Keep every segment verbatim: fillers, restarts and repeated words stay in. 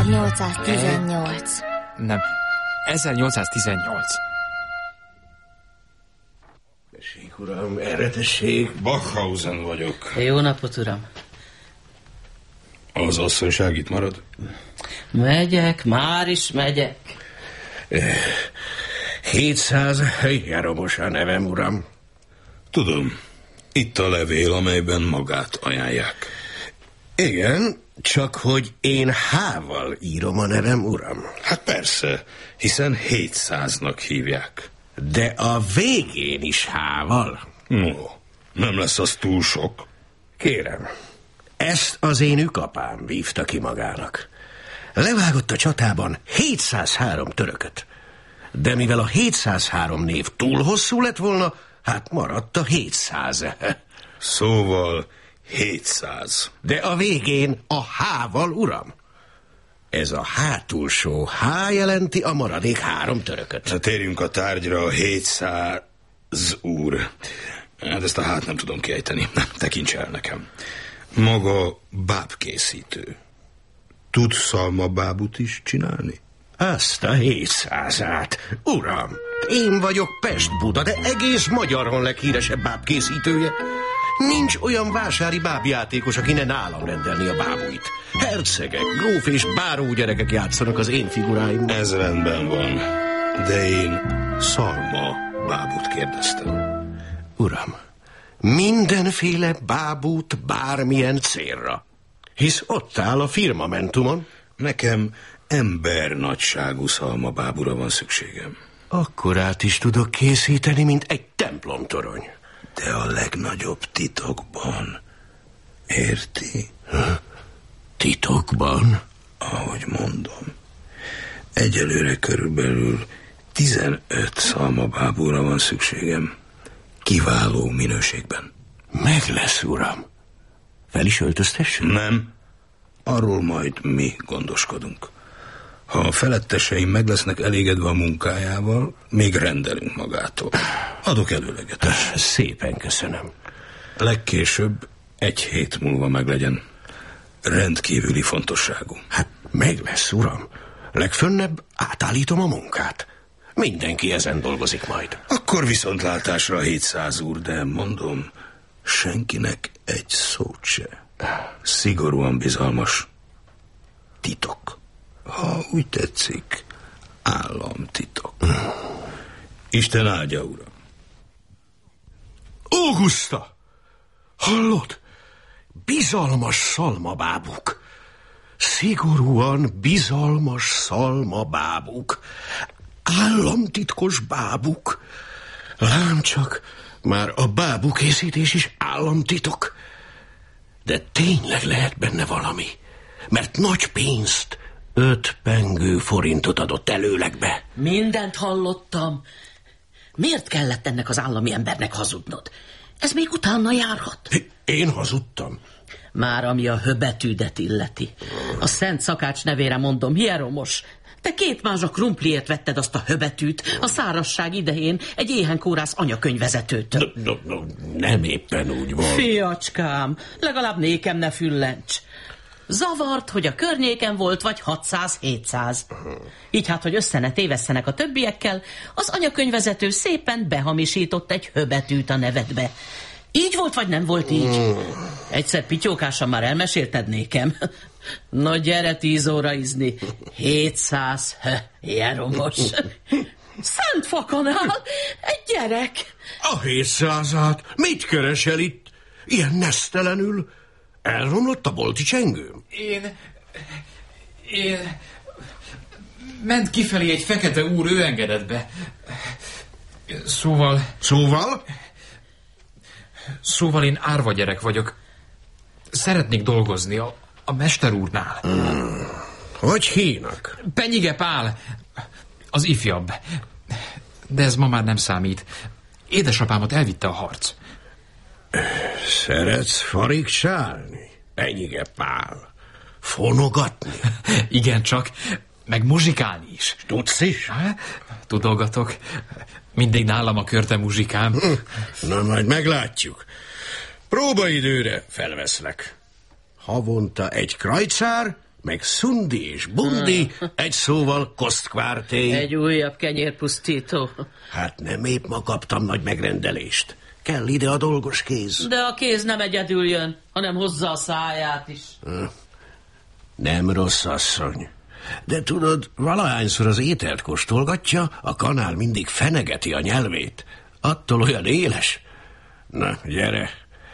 ezernyolcszáztizennyolc. Nem, ezernyolcszáztizennyolc. Tessék, uram, erre tessék. Bachhausen vagyok. Jó napot, uram. Az asszonyság itt marad? Megyek, már is megyek. hétszáz Jeromos a nevem, uram. Tudom, itt a levél, amelyben magát ajánlják. Igen, csak hogy én H-val írom a nevem, uram. Hát persze, hiszen hétszáznak hívják. De a végén is H-val. No, nem lesz az túl sok. Kérem, ezt az én ükapám vívta ki magának. Levágott a csatában hétszázhárom törököt. De mivel a hétszázhárom név túl hosszú lett volna, hát maradt a hétszáz. Szóval hétszáz. De a végén a H-val, uram. Ez a hátulsó H jelenti a maradék három törököt. Na, térjünk a tárgyra, a hétszáz úr. Hát ezt a hát nem tudom kiejteni. Tekints el nekem. Maga bábkészítő. Tud szalmabábut is csinálni? Azt a hétszázát. Uram, én vagyok Pest-Buda, de egész Magyaron leghíresebb bábkészítője. Nincs olyan vásári bábjátékos, aki ne nálam rendelni a bábuit. Hercegek, gróf és báró gyerekek játszanak az én figuráim. Ez rendben van, de én szalma bábut kérdeztem. Uram, mindenféle bábút bármilyen célra. Hisz ott áll a firmamentumon. Nekem embernagyságú szalmabábura van szükségem. Akkorát is tudok készíteni, mint egy templomtorony. De a legnagyobb titokban. Érti? Ha? Titokban? Ahogy mondom. Egyelőre körülbelül tizenöt szalmabábúra van szükségem. Kiváló minőségben. Meg lesz, uram. Fel is öltöztessünk? Nem. Arról majd mi gondoskodunk. Ha a feletteseim meg lesznek elégedve a munkájával, még rendelünk magától. Adok előleget. Szépen köszönöm. Legkésőbb egy hét múlva meglegyen. Rendkívüli fontosságú. Hát meg lesz, uram. Legfönnebb átállítom a munkát. Mindenki ezen dolgozik majd. Akkor viszontlátásra hétszáz úr, de mondom, senkinek egy szót se. Szigorúan bizalmas. Titok. Ha úgy tetszik, államtitok. Isten áldja, uram. Augusta! Hallod? Bizalmas szalmabábuk. Szigorúan bizalmas szalmabábuk. Államtitkos bábuk. Lám csak, már a bábukészítés is államtitok. De tényleg lehet benne valami, mert nagy pénzt, öt pengő forintot adott előlegbe. Mindent hallottam. Miért kellett ennek az állami embernek hazudnod? Ez még utána járhat. Én hazudtam? Már ami a höbetűdet illeti. A szent szakács nevére mondom, Hieromos, te két mázsa krumpliért vetted azt a höbetűt a szárazság idején egy éhenkórász anyakönyvvezetőtől. No, no, no, nem éppen úgy van. Fiacskám, legalább nékem ne füllencs. Zavart, hogy a környéken volt vagy hatszáz-hétszáz. Így hát, hogy össze ne tévesszenek a többiekkel, az anyakönyvvezető szépen behamisított egy höbetűt a nevedbe. Így volt, vagy nem volt így? Egyszer pityókásan már elmesélted nékem. No, gyere tíz óra izni. Hétszáz, Jeromos. Szent fakanál, egy gyerek. A hétszázát mit keresel itt? Ilyen nesztelenül? Elromlott a bolti csengőm? Én... Én... Ment kifelé egy fekete úr, ő engedett be. Szóval... Szóval? Szóval én árva gyerek vagyok. Szeretnék dolgozni a, a mester úrnál. Hmm. Hogy hívnak? Penyige Pál. Az ifjabb. De ez ma már nem számít. Édesapámat elvitte a harc. Szeretsz farigcsálni? Penyige Pál. Fonogatni? Igen, csak meg muzsikálni is. Tudsz is? Tudolgatok. Mindig nálam a körte muzsikám. Na, majd meglátjuk. Próbaidőre felveszlek. Havonta egy krajcár, meg szundi és bundi, egy szóval kosztkvártély. Egy újabb kenyérpusztító. Hát nem épp ma kaptam nagy megrendelést. Kell ide a dolgos kéz. De a kéz nem egyedül jön, hanem hozza a száját is. Nem rossz asszony. De tudod, valahányszor az ételt kóstolgatja, a kanál mindig fenegeti a nyelvét. Attól olyan éles. Na, gyere.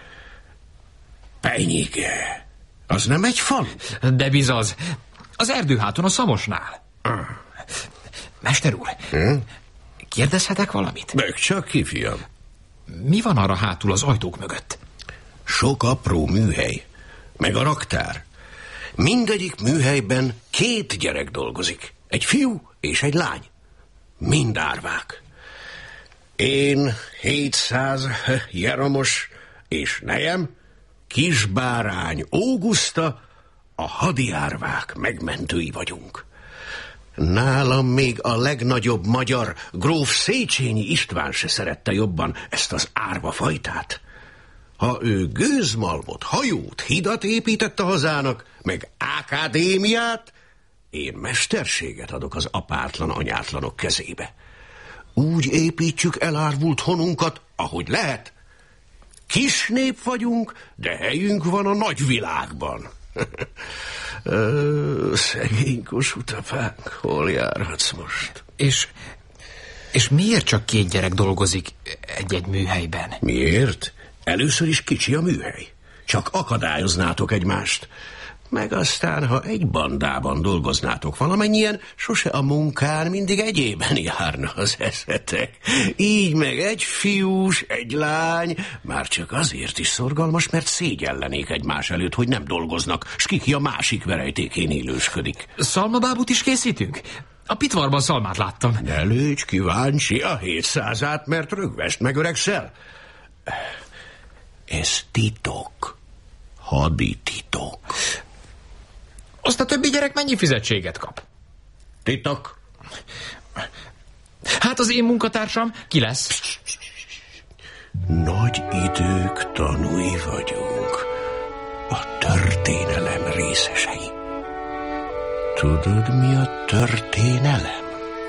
Penyike. Az nem egy falu? De bizaz. Az erdőháton a Szamosnál. Ah. Mester úr, hm? Kérdezhetek valamit? Meg csak ki, fiam. Mi van arra hátul az ajtók mögött? Sok apró műhely, meg a raktár. Mindegyik műhelyben két gyerek dolgozik. Egy fiú és egy lány. Mind árvák. Én hétszáz Jeromos és nejem, Kisbárány Óguszta, a hadiárvák megmentői vagyunk. Nálam még a legnagyobb magyar gróf Széchenyi István se szerette jobban ezt az árvafajtát. Ha ő gőzmalmot, hajót, hidat épített a hazának, meg akadémiát, én mesterséget adok az apátlan anyátlanok kezébe. Úgy építjük elárvult honunkat, ahogy lehet. Kis nép vagyunk, de helyünk van a nagyvilágban. Ö, szegény Kossuth-apánk, hol járhatsz most? És, és miért csak két gyerek dolgozik egy-egy műhelyben? Miért? Először is kicsi a műhely. Csak akadályoznátok egymást. Meg aztán, ha egy bandában dolgoznátok valamennyien, sose a munkán, mindig egyében járna az eszetek. Így meg egy fiús, egy lány, már csak azért is szorgalmas, mert szégyellenék egymás előtt, hogy nem dolgoznak, s kiki a másik verejtékén élősködik. Szalmabábút is készítünk? A pitvarban szalmát láttam. Ne légy kíváncsi a hétszázát, mert rögvest megöregszel. Ez titok. Hadi titok. Azt a többi gyerek mennyi fizetséget kap? Titok. Hát az én munkatársam ki lesz? Nagy idők tanúi vagyunk. A történelem részesei. Tudod, mi a történelem?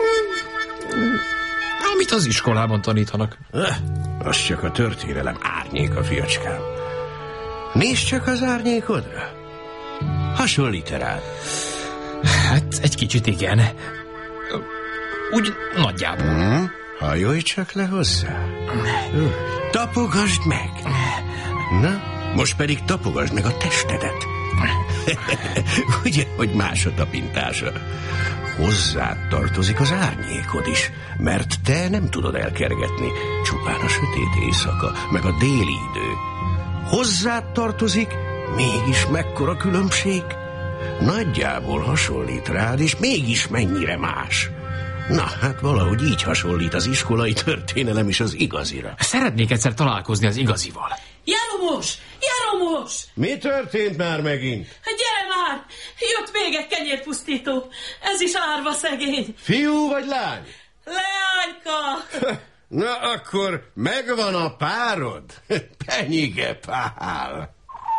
Amit az iskolában tanítanak. Eh, az csak a történelem árnyéka, fiacskám. Nézd csak az árnyékodra. Hasonlít rád? Hát egy kicsit igen. Úgy nagyjából. Hmm? Hajolj csak le hozzá. Tapogasd meg. Na, most pedig tapogasd meg a testedet. Ugye, hogy más a tapintása. Hozzád tartozik az árnyékod is, mert te nem tudod elkergetni. Csupán a sötét éjszaka, meg a déli idő. Hozzád tartozik, mégis mekkora különbség? Nagyjából hasonlít rád, és mégis mennyire más. Na, hát valahogy így hasonlít az iskolai történelem is az igazira. Szeretnék egyszer találkozni az igazival. Jeromos! Jeromos! Mi történt már megint? Gyere már! Jött még egy kenyérpusztító. Ez is árva szegény. Fiú vagy lány? Leányka! Na akkor megvan a párod? Penyike Pál.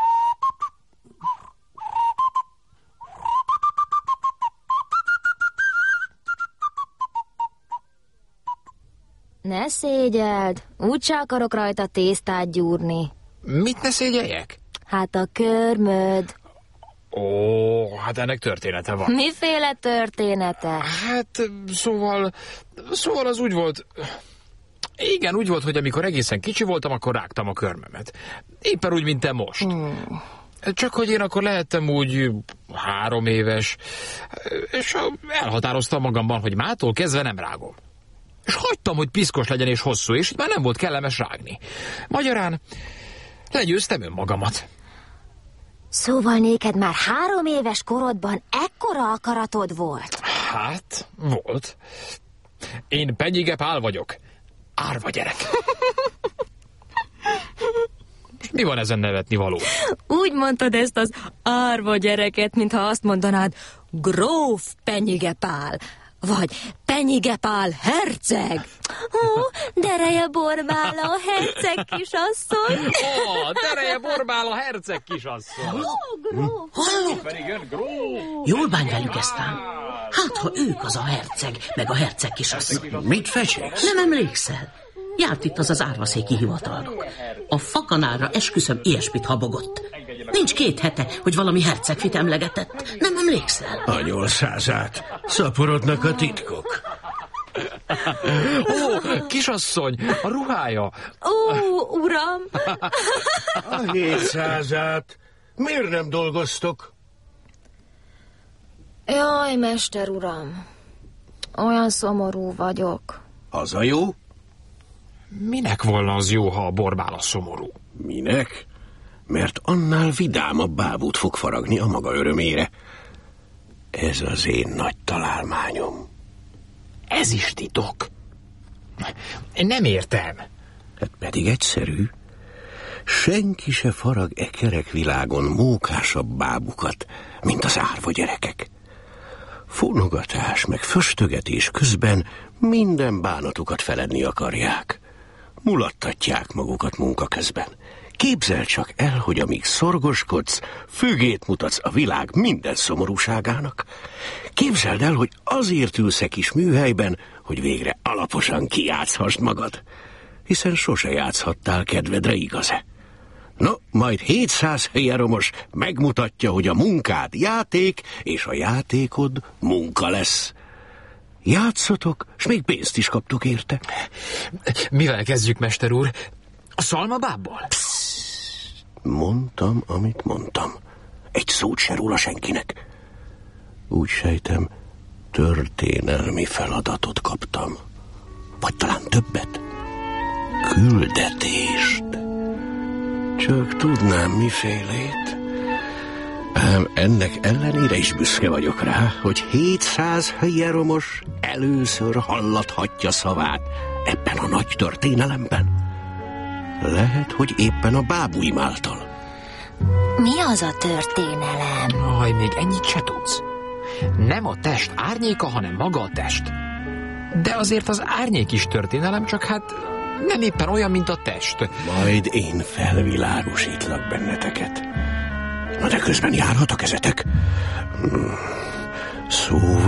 Ne szégyeld, úgyse akarok rajta tésztát gyúrni. Mit ne szégyeljek? Hát a körmöd. Ó, hát ennek története van. Miféle története? Hát, szóval, szóval az úgy volt... Igen, úgy volt, hogy amikor egészen kicsi voltam, akkor rágtam a körmömet. Éppen úgy, mint te most. Hmm. Csak hogy én akkor lehettem úgy három éves, és elhatároztam magamban, hogy mától kezdve nem rágom. És hagytam, hogy piszkos legyen és hosszú, és itt már nem volt kellemes rágni. Magyarán legyőztem önmagamat. Szóval néked már három éves korodban ekkora akaratod volt? Hát, volt. Én Penyike Pál vagyok. Árva gyerek. Mi van ezen nevetni való? Úgy mondtad ezt az árva gyereket, mintha azt mondanád, gróf Penyike Pál. Vagy Penyigepál herceg. Ó, dereje Borbála, herceg kisasszony. Ó, dereje Borbála, herceg kisasszony. Hallod? Jól bánj velük eztán. Hát, ha ők az a herceg, meg a herceg kisasszony. Mit fecsegsz? Nem emlékszel? Járt itt az az árvaszéki hivatalnok. A fakanálra esküszöm ilyesmit habogott. Nincs két hete, hogy valami hercegfit emlegetett. Nem emlékszel? Anyolszázát, szaporodnak a titkok. Ó, kisasszony, a ruhája. Ó, uram. A hétszázát. Miért nem dolgoztok? Jaj, mester uram. Olyan szomorú vagyok. Az a jó? Minek volna az jó, ha a Borbála szomorú? Minek? Mert annál vidámabb bábút fog faragni a maga örömére. Ez az én nagy találmányom. Ez is titok. Nem értem. Hát pedig egyszerű. Senki se farag e kerek világon mókásabb bábukat, mint az árva gyerekek. Fonogatás meg föstögetés közben minden bánatukat feledni akarják. Mulattatják magukat munka közben. Képzeld csak el, hogy amíg szorgoskodsz, fügét mutatsz a világ minden szomorúságának. Képzeld el, hogy azért ülsz e kis műhelyben, hogy végre alaposan kijátszhassd magad. Hiszen sose játszhattál kedvedre, igaz-e? No, majd hétszáz helyeromos megmutatja, hogy a munkád játék, és a játékod munka lesz. Játszotok, s még pénzt is kaptok érte. Mivel kezdjük, mester úr? A szalmabábbal? Mondtam, amit mondtam. Egy szót se róla senkinek. Úgy sejtem, történelmi feladatot kaptam. Vagy talán többet. Küldetést. Csak tudnám mifélét. Ám ennek ellenére is büszke vagyok rá, hogy hétszáz helyeromos először hallathatja szavát ebben a nagy történelemben. Lehet, hogy éppen a bábuim által. Mi az a történelem? Aj, még ennyit se tudsz. Nem a test árnyéka, hanem maga a test. De azért az árnyék is történelem, csak hát nem éppen olyan, mint a test. Majd én felvilágosítlak benneteket. Na de közben járhat a kezetek. Szóval